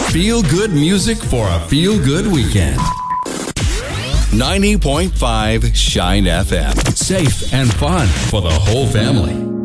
Feel-good music for a feel-good weekend. 90.5 Shine FM. Safe and fun for the whole family.